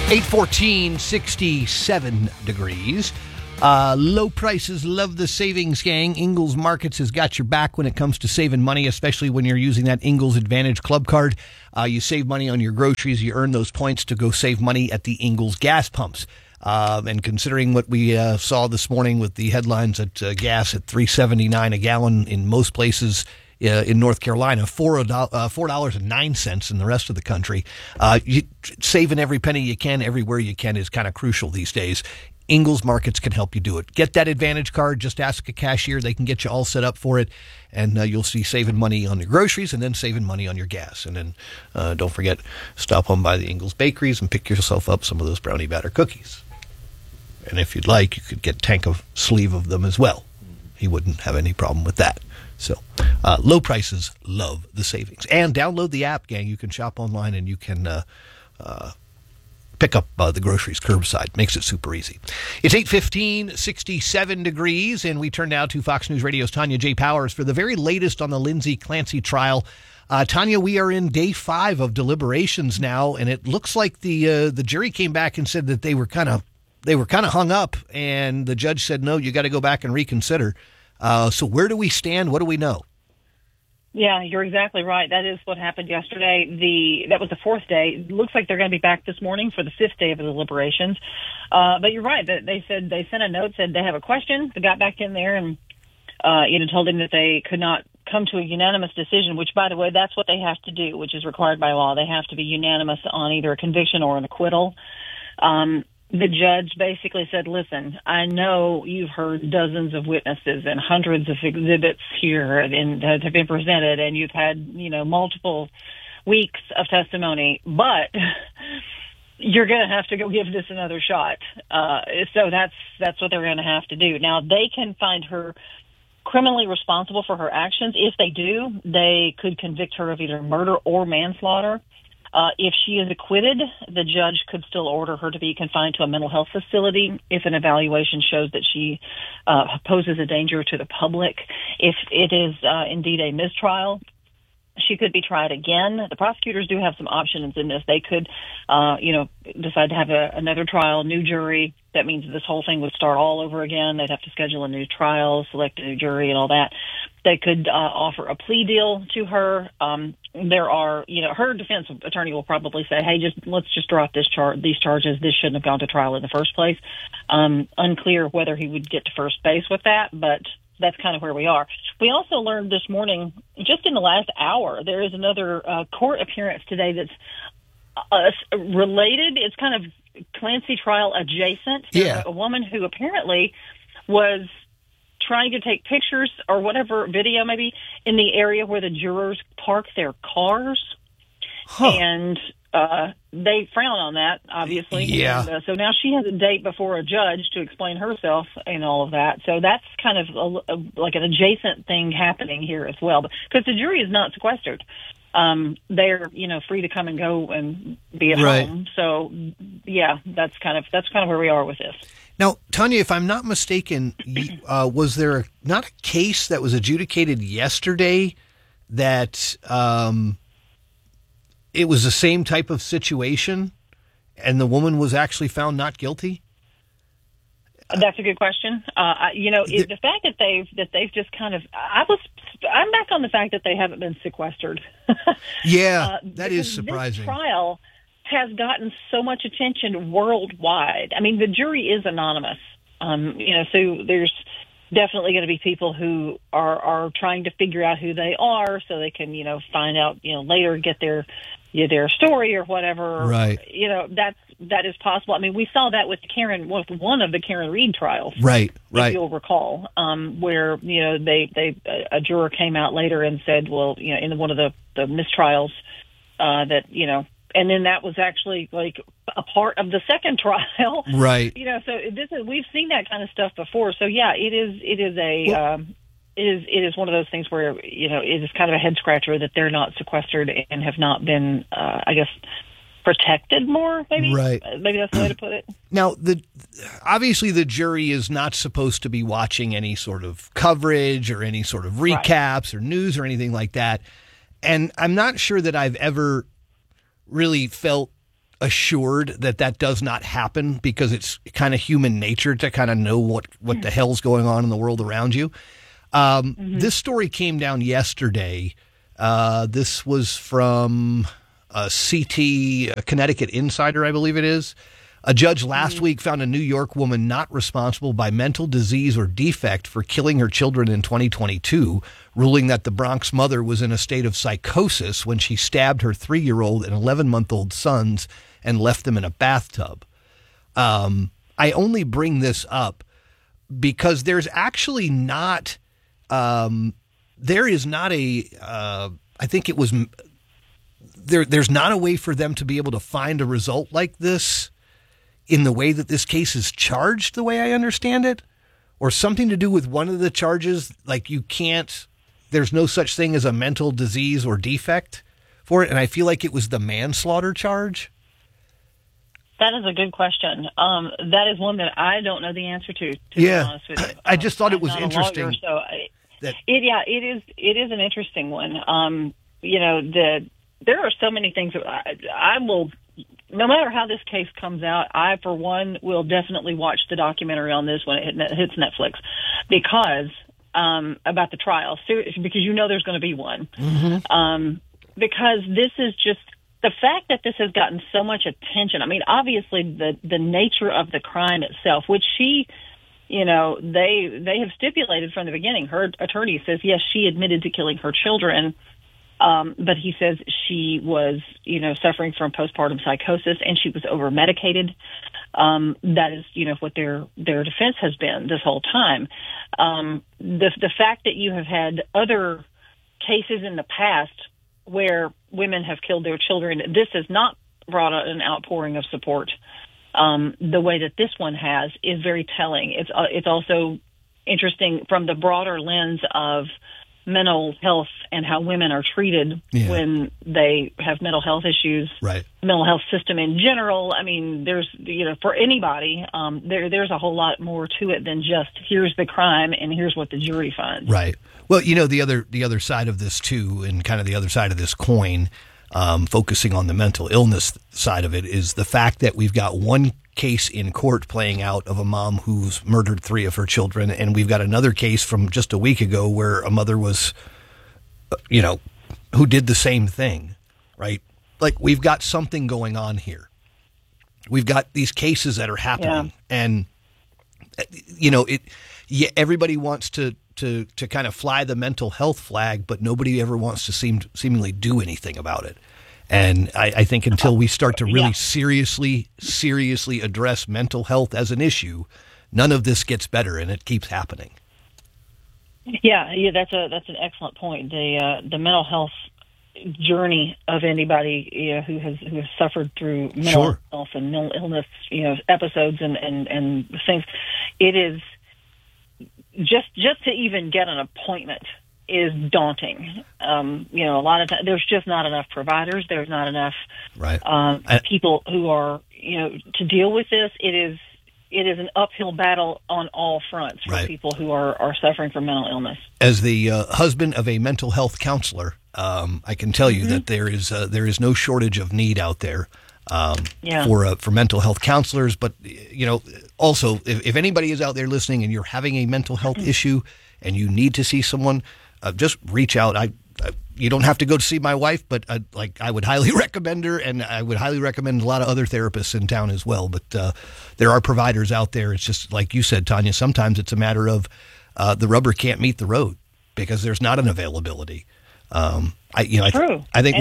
8:14, 67 degrees. Low prices, love the savings, gang. Ingles Markets has got your back when it comes to saving money, especially when you're using that Ingles Advantage Club card. You save money on your groceries. You earn those points to go save money at the Ingles gas pumps. And considering what we saw this morning with the headlines at gas at $3.79 a gallon in most places in North Carolina, $4.09 in the rest of the country, saving every penny you can everywhere you can is kind of crucial these days. Ingles Markets can help you do it. Get that Advantage card. Just ask a cashier. They can get you all set up for it, and you'll see saving money on your groceries and then saving money on your gas. And then don't forget, stop on by the Ingles Bakeries and pick yourself up some of those brownie batter cookies. And if you'd like, you could get a sleeve of them as well. He wouldn't have any problem with that. So low prices, love the savings. And download the app, gang. You can shop online and you can pick up the groceries curbside. Makes it super easy. It's 8:15, 67 degrees, and we turn now to Fox News Radio's Tanya J. Powers for the very latest on the Lindsay Clancy trial. Tanya, we are in day 5 of deliberations now, and it looks like the jury came back and said that they were kind of hung up, and the judge said, no, you got to go back and reconsider. So where do we stand? What do we know? Yeah, you're exactly right. That is what happened yesterday. That was the 4th day. It looks like they're going to be back this morning for the 5th day of the deliberations. But you're right. They said they sent a note, said they have a question. They got back in there and told him that they could not come to a unanimous decision, which, by the way, that's what they have to do, which is required by law. They have to be unanimous on either a conviction or an acquittal. The judge basically said, listen, I know you've heard dozens of witnesses and hundreds of exhibits here that have been presented, and you've had, multiple weeks of testimony, but you're going to have to go give this another shot. So that's what they're going to have to do. Now, they can find her criminally responsible for her actions. If they do, they could convict her of either murder or manslaughter. If she is acquitted, the judge could still order her to be confined to a mental health facility if an evaluation shows that she poses a danger to the public. If it is indeed a mistrial, she could be tried again. The prosecutors do have some options in this. They could, decide to have another trial, new jury. That means this whole thing would start all over again. They'd have to schedule a new trial, select a new jury, and all that. They could offer a plea deal to her. There are, her defense attorney will probably say, hey, let's just drop these charges. This shouldn't have gone to trial in the first place. Unclear whether he would get to first base with that, but that's kind of where we are. We also learned this morning, just in the last hour, there is another court appearance today that's related. It's kind of Clancy trial adjacent. Yeah. A woman who apparently was trying to take pictures or whatever, video maybe, in the area where the jurors park their cars. Huh. And they frown on that, obviously. Yeah. And, so now she has a date before a judge to explain herself and all of that. So that's kind of like an adjacent thing happening here as well. Because the jury is not sequestered. They're, free to come and go and be at home. So, yeah, that's kind of where we are with this. Now, Tanya, if I'm not mistaken, was there not a case that was adjudicated yesterday that it was the same type of situation and the woman was actually found not guilty? That's a good question. The fact that they've just kind of, I'm back on the fact that they haven't been sequestered. Yeah, that is surprising. This trial has gotten so much attention worldwide. I mean, the jury is anonymous. So there's definitely going to be people who are trying to figure out who they are so they can, find out, later, get their story or whatever. Right. That is possible. I mean, we saw that with one of the Karen Reed trials. Right. If you'll recall, where, a juror came out later and said, well, in one of the mistrials, that, and then that was actually like a part of the second trial. Right. So we've seen that kind of stuff before. So yeah, it is one of those things where, it is kind of a head scratcher that they're not sequestered and have not been, protected more, maybe. Right. Maybe that's the way to put it. Now, obviously the jury is not supposed to be watching any sort of coverage or any sort of recaps or news or anything like that. And I'm not sure that I've ever really felt assured that that does not happen because it's kind of human nature to kind of know what the hell's going on in the world around you. This story came down yesterday. This was from CT, Connecticut Insider, I believe it is. A judge last week found a New York woman not responsible by mental disease or defect for killing her children in 2022, ruling that the Bronx mother was in a state of psychosis when she stabbed her 3-year-old and 11-month-old sons and left them in a bathtub. I only bring this up because there's actually not, there is not a, I think it was, there's not a way for them to be able to find a result like this in the way that this case is charged, the way I understand it, or something to do with one of the charges, like you can't, there's no such thing as a mental disease or defect for it. And I feel like it was the manslaughter charge. That is a good question. That is one that I don't know the answer to be honest with you. I just thought it was I'm not interesting. a lawyer, so it is an interesting one. There are so many things that I will, no matter how this case comes out, I, for one, will definitely watch the documentary on this when it hits Netflix because about the trial, because there's going to be one. Because this is just, the fact that this has gotten so much attention, I mean, obviously the nature of the crime itself, which she, they have stipulated from the beginning. Her attorney says, yes, she admitted to killing her children. But he says she was, suffering from postpartum psychosis and she was over-medicated. That is, what their defense has been this whole time. The fact that you have had other cases in the past where women have killed their children, this has not brought an outpouring of support. The way that this one has is very telling. It's also interesting from the broader lens of mental health and how women are treated when they have mental health issues, right? Mental health system in general. I mean, there's, for anybody, there's a whole lot more to it than just here's the crime and here's what the jury finds. Right. Well, the other side of this too, and kind of the other side of this coin, focusing on the mental illness side of it, is the fact that we've got one case in court playing out of a mom who's murdered 3 of her children, and we've got another case from just a week ago where a mother was, who did the same thing, right? Like, we've got something going on here. We've got these cases that are happening, and everybody wants to kind of fly the mental health flag, but nobody ever wants to seemingly do anything about it. And I think until we start to really seriously address mental health as an issue, none of this gets better, and it keeps happening. Yeah, that's an excellent point. The mental health journey of anybody who has suffered through mental health and mental illness, episodes and things, it is just to even get an appointment is daunting. A lot of times there's just not enough providers. There's not enough people who are, to deal with this. It is an uphill battle on all fronts for people who are suffering from mental illness. As the husband of a mental health counselor, I can tell you that there is no shortage of need out there for mental health counselors. But also, if anybody is out there listening and you're having a mental health issue and you need to see someone, just reach out. You don't have to go to see my wife, but I would highly recommend her, and I would highly recommend a lot of other therapists in town as well. But there are providers out there. It's just like you said, Tanya. Sometimes it's a matter of the rubber can't meet the road because there's not an availability. True. I think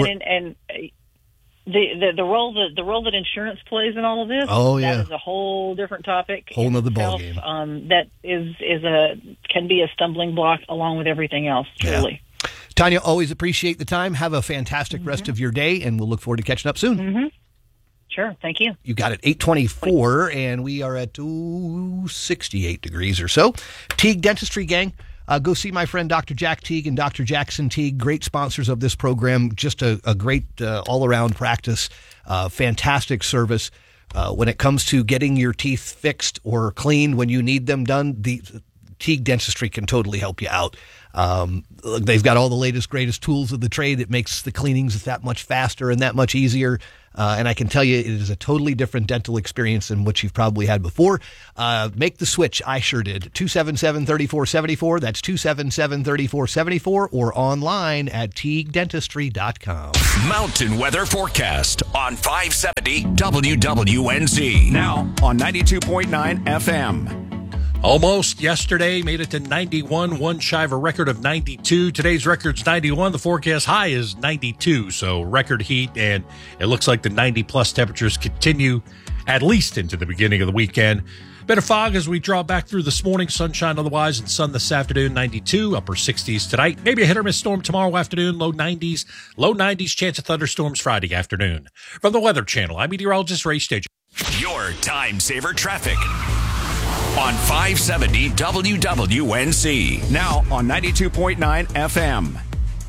the role that insurance plays in all of this. That is a whole different topic. Whole nother ballgame. That can be a stumbling block along with everything else. Truly. Yeah. Tanya, always appreciate the time. Have a fantastic rest of your day, and we'll look forward to catching up soon. Sure. Thank you. You got it. 8:24, and we are at 68 degrees or so. Teague Dentistry, gang. Go see my friend Dr. Jack Teague and Dr. Jackson Teague, great sponsors of this program. Just a great all-around practice, fantastic service. When it comes to getting your teeth fixed or cleaned when you need them done, Teague Dentistry can totally help you out. They've got all the latest, greatest tools of the trade that makes the cleanings that much faster and that much easier. And I can tell you it is a totally different dental experience than what you've probably had before. Make the switch. I sure did. 277-3474. That's 277-3474 or online at TeagueDentistry.com. Mountain weather forecast on 570 WWNZ. Now on 92.9 FM. Almost yesterday, made it to 91, one shy of a record of 92. Today's record's 91. The forecast high is 92, so record heat, and it looks like the 90-plus temperatures continue at least into the beginning of the weekend. Bit of fog as we draw back through this morning. Sunshine otherwise, and sun this afternoon, 92, upper 60s tonight. Maybe a hit-or-miss storm tomorrow afternoon, low 90s. Low 90s, chance of thunderstorms Friday afternoon. From the Weather Channel, I'm meteorologist Ray Stagey. Your time-saver traffic on 570 WWNZ. Now on 92.9 FM.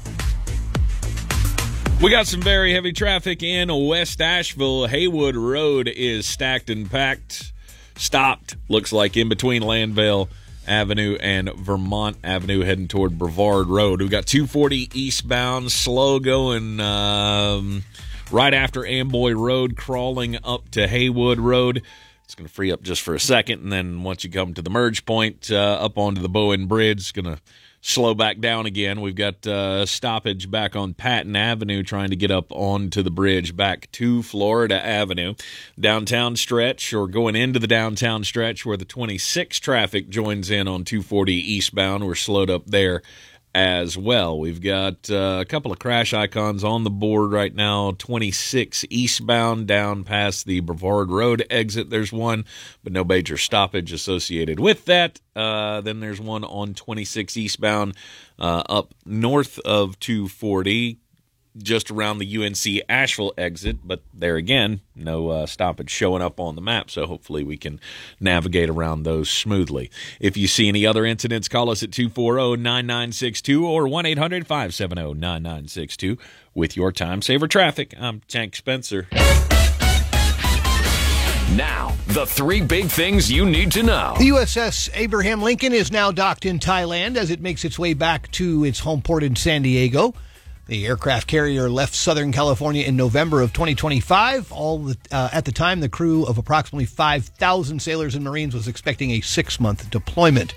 We got some very heavy traffic in West Asheville. Haywood Road is stacked and packed. Stopped, looks like, in between Landvale Avenue and Vermont Avenue heading toward Brevard Road. We've got 240 eastbound, slow going right after Amboy Road, crawling up to Haywood Road. It's going to free up just for a second, and then once you come to the merge point up onto the Bowen Bridge, it's going to slow back down again. We've got stoppage back on Patton Avenue trying to get up onto the bridge back to Florida Avenue. Downtown stretch, or going into the downtown stretch where the 26 traffic joins in on 240 eastbound. We're slowed up there as well. We've got a couple of crash icons on the board right now. 26 eastbound down past the Brevard Road exit. There's one, but no major stoppage associated with that. Then there's one on 26 eastbound up north of 240, just around the UNC Asheville exit, but there again, no stoppage showing up on the map, so hopefully we can navigate around those smoothly. If you see any other incidents, call us at 240-9962 or 1-800-570-9962 with your Time Saver Traffic. I'm Tank Spencer. Now, the three big things you need to know. The USS Abraham Lincoln is now docked in Thailand as it makes its way back to its home port in San Diego. The aircraft carrier left Southern California in November of 2025. At the time, the crew of approximately 5,000 sailors and Marines was expecting a 6-month deployment.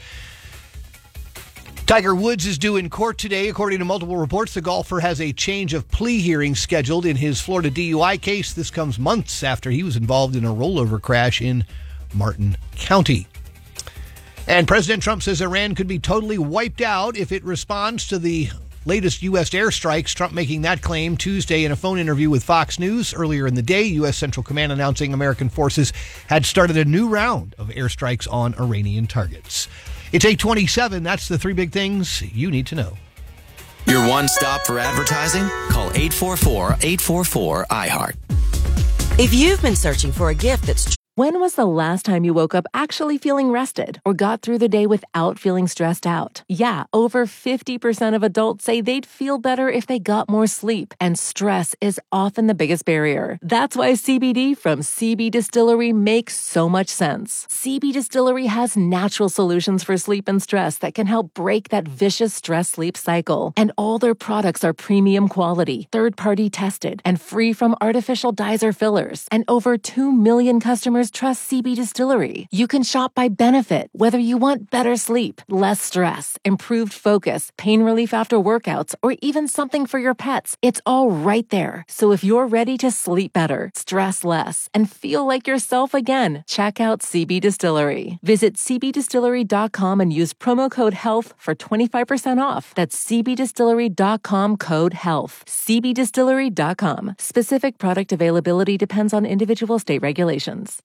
Tiger Woods is due in court today. According to multiple reports, the golfer has a change of plea hearing scheduled in his Florida DUI case. This comes months after he was involved in a rollover crash in Martin County. And President Trump says Iran could be totally wiped out if it responds to the latest U.S. airstrikes. Trump making that claim Tuesday in a phone interview with Fox News. Earlier in the day, U.S. Central Command announcing American forces had started a new round of airstrikes on Iranian targets. It's 8:27. That's the three big things you need to know. Your one stop for advertising? Call 844-844-iHeart. If you've been searching for a gift that's... When was the last time you woke up actually feeling rested or got through the day without feeling stressed out? Yeah, over 50% of adults say they'd feel better if they got more sleep, and stress is often the biggest barrier. That's why CBD from CB Distillery makes so much sense. CB Distillery has natural solutions for sleep and stress that can help break that vicious stress-sleep cycle. And all their products are premium quality, third-party tested, and free from artificial dyes or fillers. And over 2 million customers trust CB Distillery. You can shop by benefit, whether you want better sleep, less stress, improved focus, pain relief after workouts, or even something for your pets. It's all right there. So if you're ready to sleep better, stress less, and feel like yourself again, check out CB Distillery. Visit cbdistillery.com and use promo code HEALTH for 25% off. That's cbdistillery.com, code HEALTH. cbdistillery.com. Specific product availability depends on individual state regulations.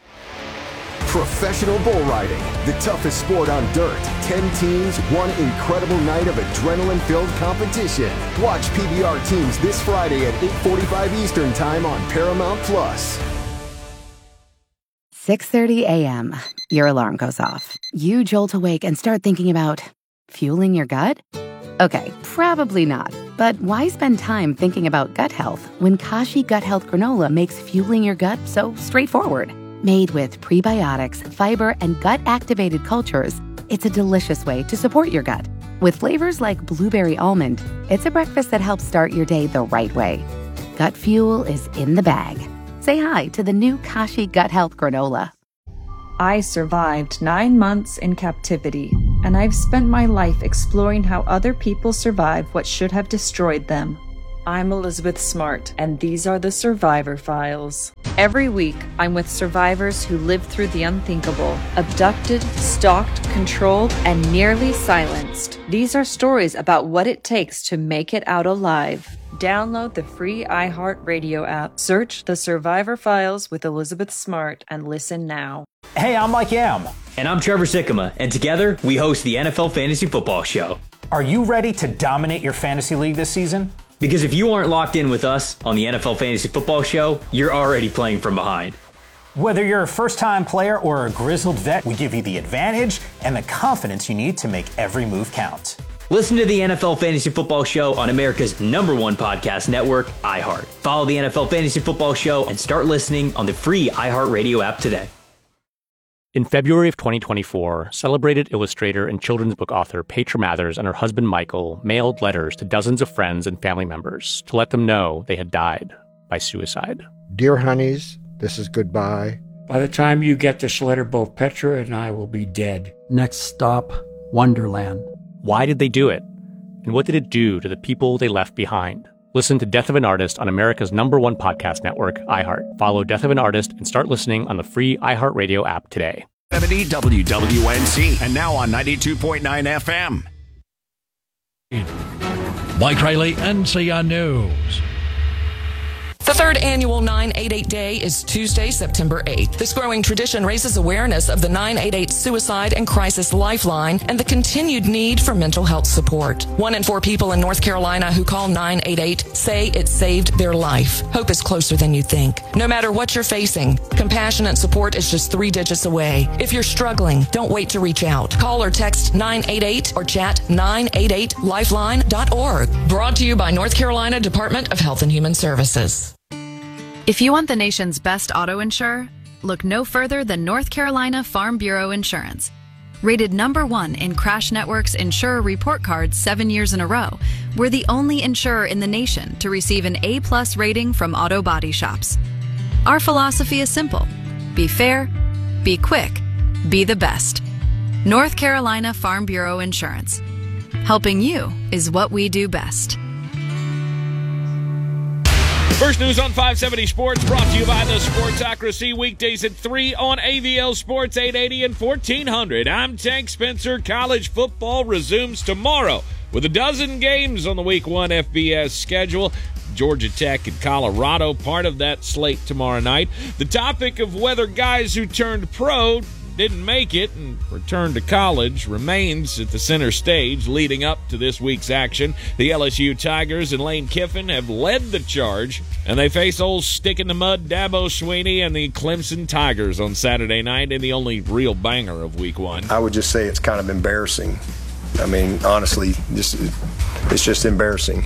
Professional bull riding, the toughest sport on dirt. 10 teams, one incredible night of adrenaline-filled competition. Watch PBR teams this Friday at 8:45 Eastern Time on Paramount+. 6:30 a.m. Your alarm goes off. You jolt awake and start thinking about fueling your gut? Okay, probably not. But why spend time thinking about gut health when Kashi Gut Health Granola makes fueling your gut so straightforward? Made with prebiotics, fiber, and gut-activated cultures, It's a delicious way to support your gut. With flavors like blueberry almond, it's a breakfast that helps start your day the right way. Gut Fuel is in the bag. Say hi to the new Kashi Gut Health Granola. I survived 9 months in captivity, and I've spent my life exploring how other people survive what should have destroyed them. I'm Elizabeth Smart, and these are the Survivor Files. Every week, I'm with survivors who lived through the unthinkable, abducted, stalked, controlled, and nearly silenced. These are stories about what it takes to make it out alive. Download the free iHeartRadio app. Search The Survivor Files with Elizabeth Smart and listen now. Hey, I'm Mike Yam. And I'm Trevor Sikkema, and together we host the NFL Fantasy Football Show. Are you ready to dominate your fantasy league this season? Because if you aren't locked in with us on the NFL Fantasy Football Show, you're already playing from behind. Whether you're a first-time player or a grizzled vet, we give you the advantage and the confidence you need to make every move count. Listen to the NFL Fantasy Football Show on America's #1 podcast network, iHeart. Follow the NFL Fantasy Football Show and start listening on the free iHeartRadio app today. In February of 2024, celebrated illustrator and children's book author Petra Mathers and her husband Michael mailed letters to dozens of friends and family members to let them know they had died by suicide. Dear honeys, this is goodbye. By the time you get this letter, both Petra and I will be dead. Next stop, Wonderland. Why did they do it? And what did it do to the people they left behind? Listen to Death of an Artist on America's #1 podcast network, iHeart. Follow Death of an Artist and start listening on the free iHeartRadio app today. 70 WWNC and now on 92.9 FM. Mike Riley, NCR News. The third annual 988 Day is Tuesday, September 8th. This growing tradition raises awareness of the 988 Suicide and Crisis Lifeline and the continued need for mental health support. 1 in 4 people in North Carolina who call 988 say it saved their life. Hope is closer than you think. No matter what you're facing, compassionate support is just 3 digits away. If you're struggling, don't wait to reach out. Call or text 988 or chat 988lifeline.org. Brought to you by North Carolina Department of Health and Human Services. If you want the nation's best auto insurer, look no further than North Carolina Farm Bureau Insurance. Rated #1 in Crash Network's Insurer Report Card 7 years in a row, we're the only insurer in the nation to receive an A+ rating from auto body shops. Our philosophy is simple. Be fair, be quick, be the best. North Carolina Farm Bureau Insurance. Helping you is what we do best. First News on 570 Sports brought to you by the Sportsocracy, weekdays at 3 on AVL Sports 880 and 1400. I'm Tank Spencer. College football resumes tomorrow with a dozen games on the Week 1 FBS schedule. Georgia Tech and Colorado part of that slate tomorrow night. The topic of whether guys who turned pro didn't make it and returned to college remains at the center stage leading up to this week's action. The LSU Tigers and Lane Kiffin have led the charge, and they face old stick-in-the-mud Dabo Swinney and the Clemson Tigers on Saturday night in the only real banger of Week 1. I would just say it's kind of embarrassing. I mean, honestly, it's just embarrassing.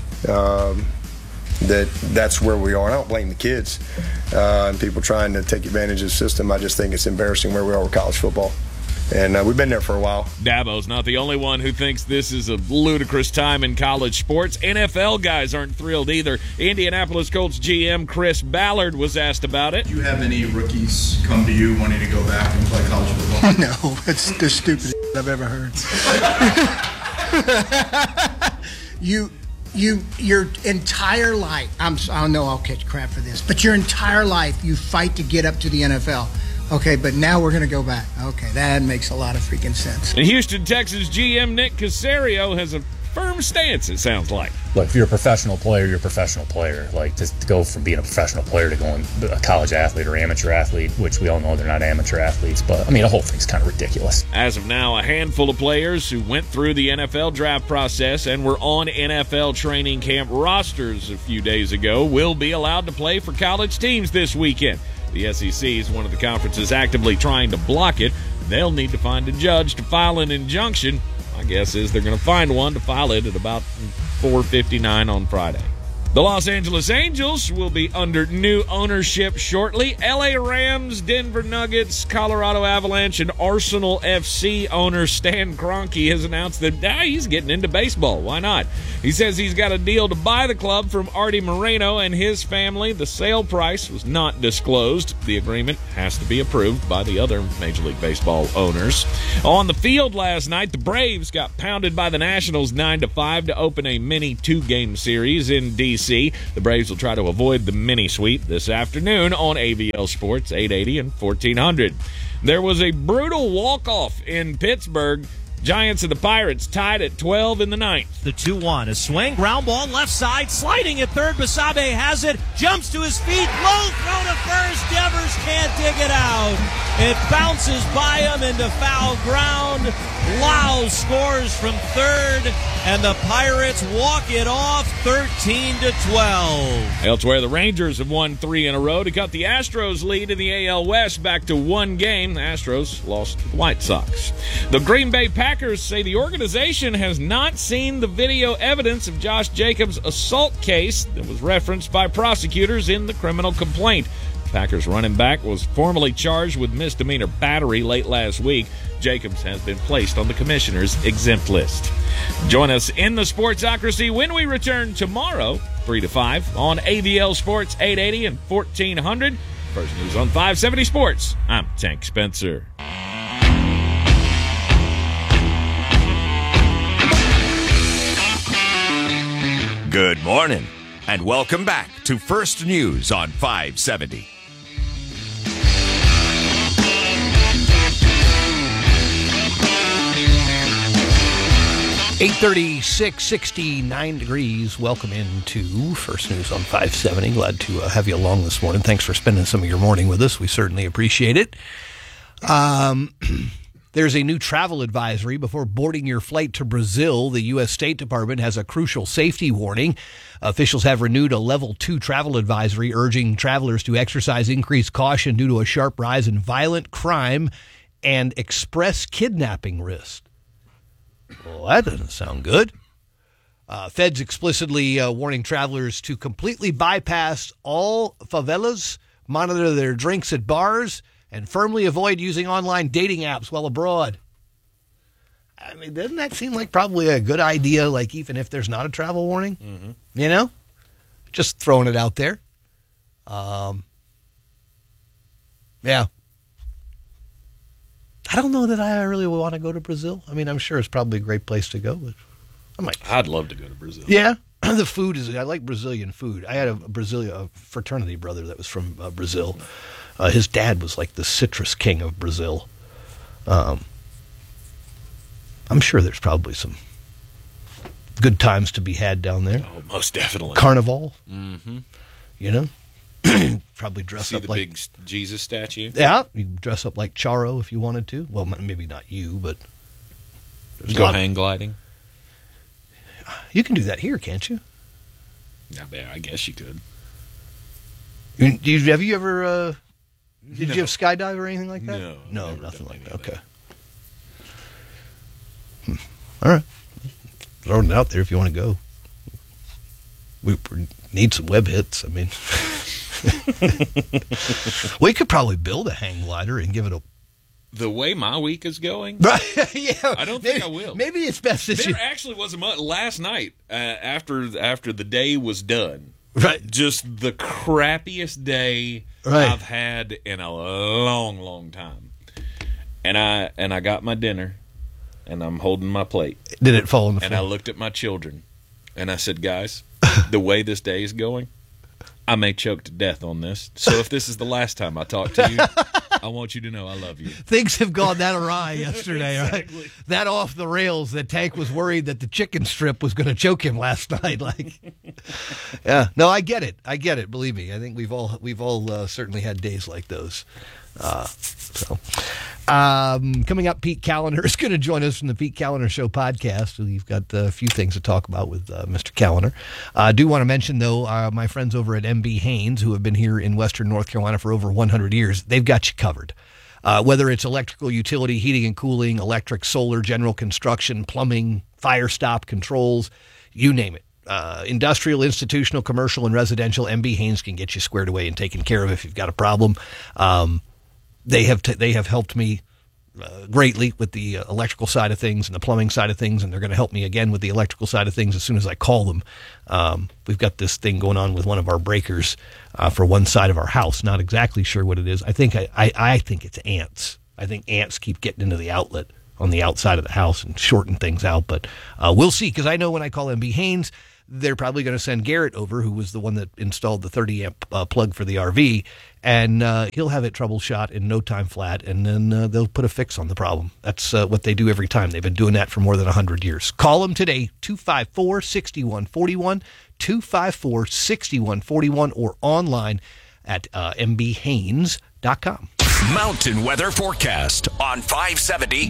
That's where we are. And I don't blame the kids and people trying to take advantage of the system. I just think it's embarrassing where we are with college football. And we've been there for a while. Dabo's not the only one who thinks this is a ludicrous time in college sports. NFL guys aren't thrilled either. Indianapolis Colts GM Chris Ballard was asked about it. Do you have any rookies come to you wanting to go back and play college football? No, it's the stupidest I've ever heard. Your entire life, I know I'll catch crap for this, but your entire life you fight to get up to the NFL. Okay, but now we're going to go back. Okay, that makes a lot of freaking sense. And Houston Texans GM Nick Caserio has a firm stance, it sounds like. Look, if you're a professional player, you're a professional player. Like, to go from being a professional player to going a college athlete or amateur athlete, which we all know they're not amateur athletes, but, I mean, the whole thing's kind of ridiculous. As of now, a handful of players who went through the NFL draft process and were on NFL training camp rosters a few days ago will be allowed to play for college teams this weekend. The SEC is one of the conferences actively trying to block it. They'll need to find a judge to file an injunction. My guess is they're going to find one to file it at about 4:59 on Friday. The Los Angeles Angels will be under new ownership shortly. LA Rams, Denver Nuggets, Colorado Avalanche, and Arsenal FC owner Stan Kroenke has announced that he's getting into baseball. Why not? He says he's got a deal to buy the club from Artie Moreno and his family. The sale price was not disclosed. The agreement has to be approved by the other Major League Baseball owners. On the field last night, the Braves got pounded by the Nationals 9-5 to open a mini 2-game series in D.C. The Braves will try to avoid the mini sweep this afternoon on AVL Sports 880 and 1400. There was a brutal walk-off in Pittsburgh. Giants and the Pirates tied at 12 in the ninth. The 2-1, a swing, ground ball left side, sliding at third. Basabe has it, jumps to his feet, low throw to first. Devers can't dig it out. It bounces by him into foul ground. Lau scores from third, and the Pirates walk it off 13-12. Elsewhere, the Rangers have won 3 in a row to cut the Astros' lead in the AL West back to 1 game. The Astros lost to the White Sox. The Green Bay Packers say the organization has not seen the video evidence of Josh Jacobs' assault case that was referenced by prosecutors in the criminal complaint. Packers running back was formally charged with misdemeanor battery late last week. Jacobs has been placed on the commissioner's exempt list. Join us in the Sportsocracy when we return tomorrow, 3 to 5, on AVL Sports 880 and 1400. First news on 570 Sports. I'm Tank Spencer. Good morning, and welcome back to First News on 570. .836, 69 degrees. Welcome into First News on 570. Glad to have you along this morning. Thanks for spending some of your morning with us. We certainly appreciate it. There's a new travel advisory before boarding your flight to Brazil. The U.S. State Department has a crucial safety warning. Officials have renewed a Level 2 travel advisory, urging travelers to exercise increased caution due to a sharp rise in violent crime and express kidnapping risk. Well, that doesn't sound good. Feds explicitly warning travelers to completely bypass all favelas, monitor their drinks at bars, and firmly avoid using online dating apps while abroad. I mean, doesn't that seem like probably a good idea, like even if there's not a travel warning? Mm-hmm. You know? Just throwing it out there. Yeah. I don't know that I really want to go to Brazil. I mean, I'm sure it's probably a great place to go, but I might. I'd love to go to Brazil. Yeah. The food is, I like Brazilian food. I had a fraternity brother that was from Brazil. His dad was like the citrus king of Brazil. I'm sure there's probably some good times to be had down there. Oh, most definitely. Carnival. Mm-hmm. You know? Probably dress See up the like big Jesus statue. Yeah, you can dress up like Charo if you wanted to. Well, maybe not you, but go hang gliding. You can do that here, can't you? Yeah, I guess you could. Have you ever? Did you have skydive or anything like that? No, nothing like that. Okay. All right, throwing it out there if you want to go. We need some web hits. I mean. We could probably build a hang glider and give it a. The way my week is going, right? Yeah, I don't think I will. Maybe it's best that there actually was a month last night after the day was done. Right, just the crappiest day I've had in a long time. And I got my dinner, and I'm holding my plate. Did it fall on the floor? And I looked at my children, and I said, "Guys, the way this day is going, I may choke to death on this. So if this is the last time I talk to you, I want you to know I love you." Things have gone that awry yesterday, exactly. Right? That off the rails that Tank was worried that the chicken strip was going to choke him last night. Like, yeah, no, I get it. Believe me, I think we've all certainly had days like those. Coming up, Pete Callender is going to join us from the Pete Callender Show podcast. We've got a few things to talk about with Mr. Callender. I do want to mention, though, my friends over at MB Haynes, who have been here in Western North Carolina for over 100 years, they've got you covered. Whether it's electrical utility, heating and cooling, electric, solar, general construction, plumbing, fire stop controls, you name it. industrial, institutional, commercial, and residential, MB Haynes can get you squared away and taken care of if you've got a problem. They have helped me greatly with the electrical side of things and the plumbing side of things, and they're going to help me again with the electrical side of things as soon as I call them. We've got this thing going on with one of our breakers for one side of our house. Not exactly sure what it is. I think it's ants. I think ants keep getting into the outlet on the outside of the house and shorten things out. But we'll see, because I know when I call MB Haynes, they're probably going to send Garrett over, who was the one that installed the 30-amp plug for the RV, and he'll have it troubleshot in no time flat, and then they'll put a fix on the problem. That's what they do every time. They've been doing that for more than 100 years. Call them today, 254-6141, 254-6141, or online at mbhaynes.com. Mountain weather forecast on 570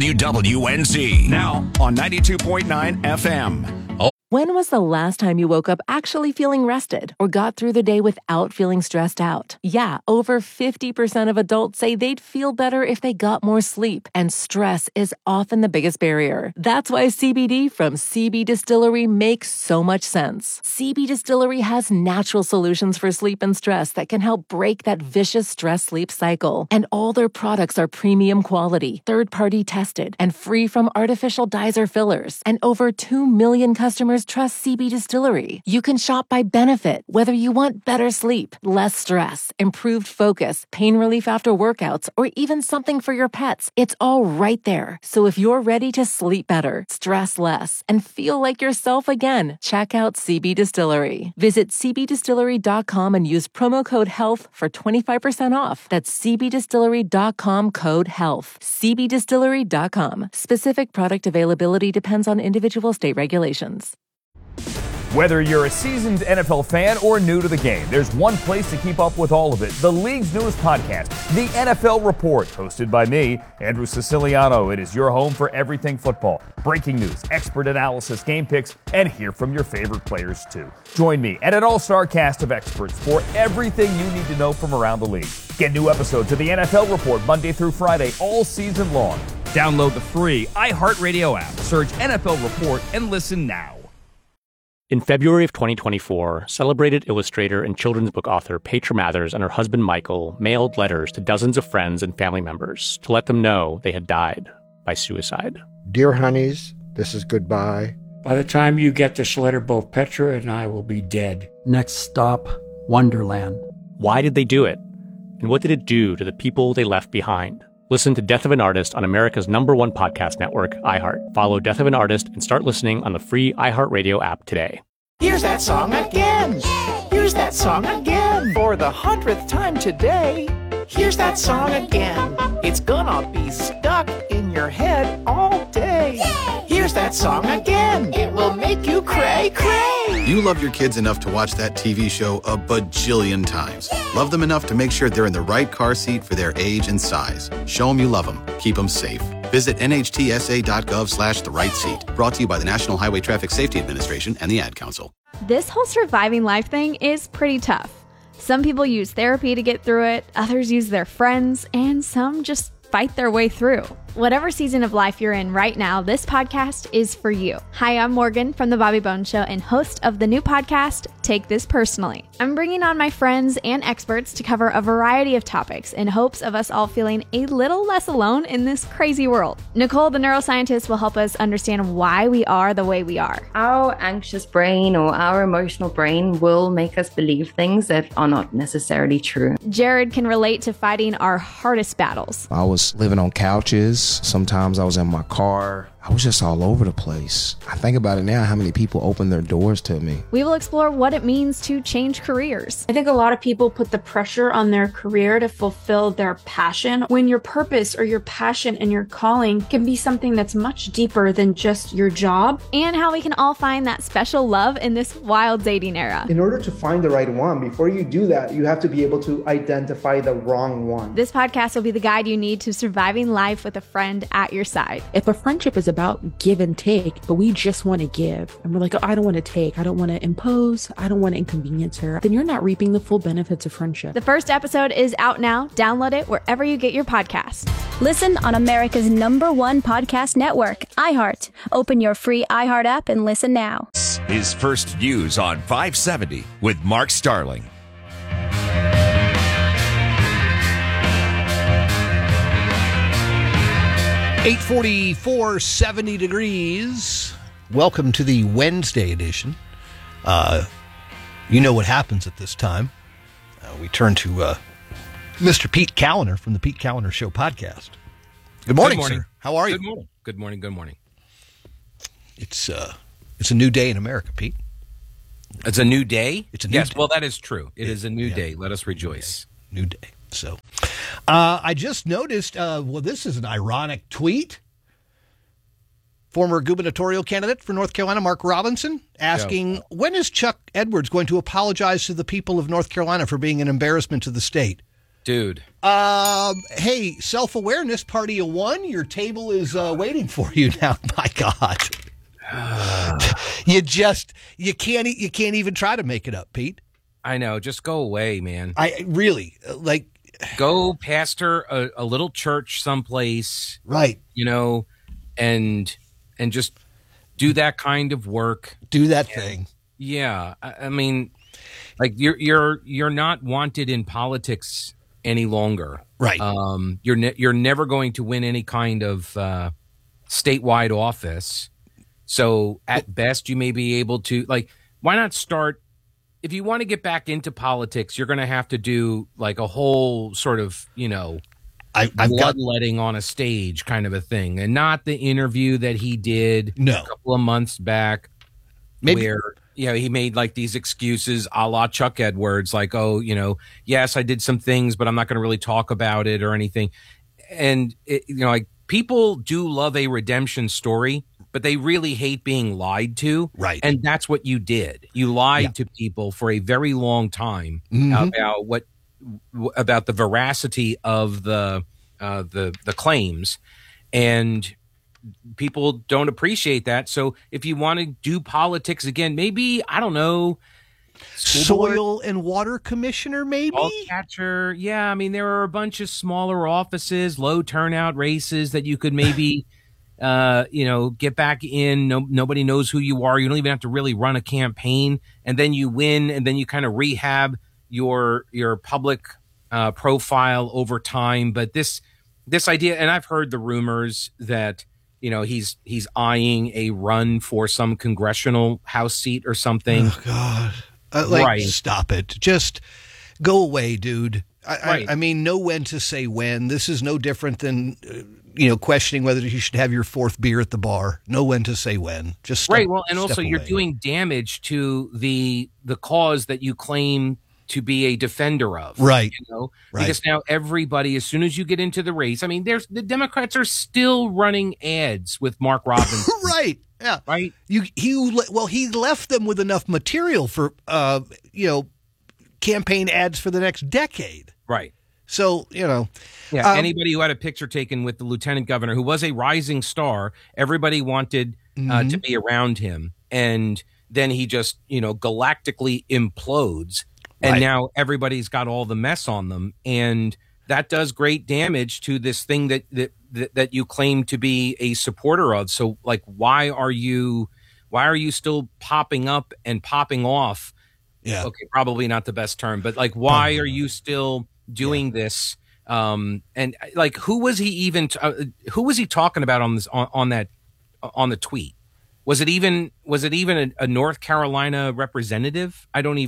WWNZ. Now on 92.9 FM. When was the last time you woke up actually feeling rested or got through the day without feeling stressed out? Yeah, over 50% of adults say they'd feel better if they got more sleep, and stress is often the biggest barrier. That's why CBD from CB Distillery makes so much sense. CB Distillery has natural solutions for sleep and stress that can help break that vicious stress-sleep cycle. And all their products are premium quality, third-party tested, and free from artificial dyes or fillers. And over 2 million customers trust CB Distillery. You can shop by benefit, whether you want better sleep, less stress, improved focus, pain relief after workouts, or even something for your pets. It's all right there. So if you're ready to sleep better, stress less, and feel like yourself again, check out CB Distillery. Visit cbdistillery.com and use promo code HEALTH for 25% off. That's cbdistillery.com, code HEALTH. cbdistillery.com. Specific product availability depends on individual state regulations. Whether you're a seasoned NFL fan or new to the game, there's one place to keep up with all of it. The league's newest podcast, The NFL Report, hosted by me, Andrew Siciliano. It is your home for everything football. Breaking news, expert analysis, game picks, and hear from your favorite players too. Join me and an all-star cast of experts for everything you need to know from around the league. Get new episodes of The NFL Report Monday through Friday all season long. Download the free iHeartRadio app. Search NFL Report and listen now. In February of 2024, celebrated illustrator and children's book author Petra Mathers and her husband Michael mailed letters to dozens of friends and family members to let them know they had died by suicide. Dear honeys, this is goodbye. By the time you get this letter, both Petra and I will be dead. Next stop, Wonderland. Why did they do it? And what did it do to the people they left behind? Listen to Death of an Artist on America's #1 podcast network, iHeart. Follow Death of an Artist and start listening on the free iHeartRadio app today. Here's that song again. Here's that song again. For the 100th time today. Here's that song again. It's gonna be stuck in your head all day. Here's that song again. It will make you cray, cray. You love your kids enough to watch that TV show a bajillion times. Love them enough to make sure they're in the right car seat for their age and size. Show them you love them. Keep them safe. Visit nhtsa.gov/the-right-seat. Brought to you by the National Highway Traffic Safety Administration and the Ad Council. This whole surviving life thing is pretty tough. Some people use therapy to get through it, others use their friends, and some just fight their way through. Whatever season of life you're in right now, this podcast is for you. Hi, I'm Morgan from The Bobby Bones Show and host of the new podcast, Take This Personally. I'm bringing on my friends and experts to cover a variety of topics in hopes of us all feeling a little less alone in this crazy world. Nicole, the neuroscientist, will help us understand why we are the way we are. Our anxious brain or our emotional brain will make us believe things that are not necessarily true. Jared can relate to fighting our hardest battles. I was living on couches. Sometimes I was in my car. I was just all over the place. I think about it now, how many people opened their doors to me. We will explore what it means to change careers. I think a lot of people put the pressure on their career to fulfill their passion, when your purpose or your passion and your calling can be something that's much deeper than just your job. And how we can all find that special love in this wild dating era. In order to find the right one, before you do that, you have to be able to identify the wrong one. This podcast will be the guide you need to surviving life with a friend at your side. If a friendship is about give and take, but we just want to give, and we're like, oh, I don't want to take, I don't want to impose, I don't want to inconvenience her, then you're not reaping the full benefits of friendship. The first episode is out now. Download it wherever you get your podcasts. Listen on America's #1 podcast network, iHeart. Open your free iHeart app and listen now. This is First News on 570 with Mark Starling. 8:44, 70 degrees. Welcome to the Wednesday edition. You know what happens at this time. We turn to Mr. Pete Kaliner from the Pete Kaliner Show podcast. Good morning, sir. How are you? Good morning. Good morning. Good morning. It's a new day in America, Pete. It's a new day? It's a new yes, day. Well, that is true. It is a new day. Let us rejoice. New day. So, I just noticed, this is an ironic tweet. Former gubernatorial candidate for North Carolina, Mark Robinson, asking, when is Chuck Edwards going to apologize to the people of North Carolina for being an embarrassment to the state? Dude. Hey, self-awareness, party of one. Your table is waiting for you now. My God. You can't even try to make it up, Pete. I know. Just go away, man. I really, go pastor a little church someplace. Right. And just do that kind of work. Do that thing. Yeah. I mean, you're not wanted in politics any longer. Right. You're never going to win any kind of statewide office. So at best, you may be able to, why not start? If you want to get back into politics, you're going to have to do a whole sort of, bloodletting on a stage kind of a thing, and not the interview that he did a couple of months back, where he made these excuses a la Chuck Edwards, yes, I did some things, but I'm not going to really talk about it or anything. And people do love a redemption story, but they really hate being lied to. Right. And that's what you did. You lied to people for a very long time about the veracity of the claims, and people don't appreciate that. So if you want to do politics again, maybe, I don't know, Soil and Water Commissioner, maybe? Catcher. Yeah, I mean, there are a bunch of smaller offices, low turnout races that you could maybe get back in. Nobody knows who you are. You don't even have to really run a campaign, and then you win, and then you kind of rehab your public profile over time. But this idea, and I've heard the rumors that he's eyeing a run for some congressional House seat or something. Oh God! Right. Stop it! Just go away, dude. Right. I mean, know when to say when. This is no different than questioning whether you should have your fourth beer at the bar. Know when to say when. Just step, right. Well, and also you're away. doing damage to the cause that you claim to be a defender of. Right. Because now everybody, as soon as you get into the race, I mean, the Democrats are still running ads with Mark Robinson. Right. Yeah. Right. He left them with enough material for campaign ads for the next decade. Right. So, anybody who had a picture taken with the lieutenant governor, who was a rising star, everybody wanted to be around him. And then he just, galactically implodes. And now everybody's got all the mess on them. And that does great damage to this thing that you claim to be a supporter of. So, why are you still popping up and popping off? Yeah. Okay, probably not the best term, but why are you still doing this? And who was he even? Who was he talking about on this on the tweet? Was it even a North Carolina representative? I don't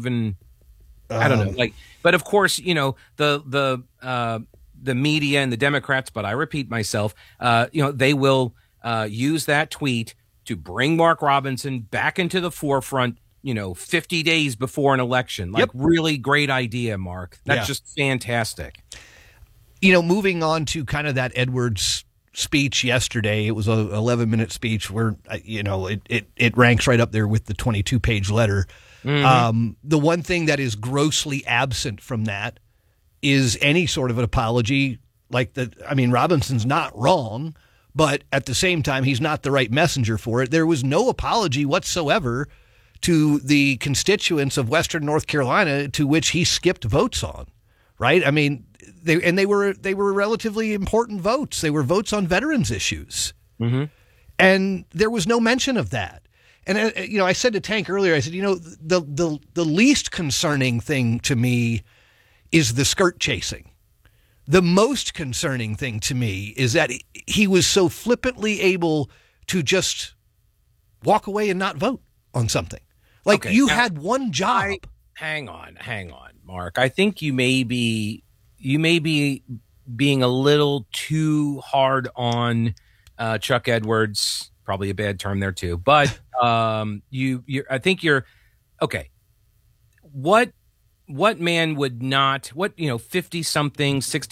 know. But of course, the media and the Democrats. But I repeat myself, they will use that tweet to bring Mark Robinson back into the forefront. 50 days before an election. Really great idea, Mark. That's just fantastic. Moving on to kind of that Edwards speech yesterday, it was an 11-minute speech where, it ranks right up there with the 22-page letter. Mm-hmm. The one thing that is grossly absent from that is any sort of an apology. Robinson's not wrong, but at the same time, he's not the right messenger for it. There was no apology whatsoever to the constituents of Western North Carolina to which he skipped votes on. right? I mean, they were relatively important votes. They were votes on veterans issues. Mm-hmm. And there was no mention of that. And, I said to Tank earlier, I said, the least concerning thing to me is the skirt chasing. The most concerning thing to me is that he was so flippantly able to just walk away and not vote on something. Like, you had one job. Hang on, Mark. I think you may be being a little too hard on Chuck Edwards. Probably a bad term there too. But I think you're okay. What man would not? 50-something, 60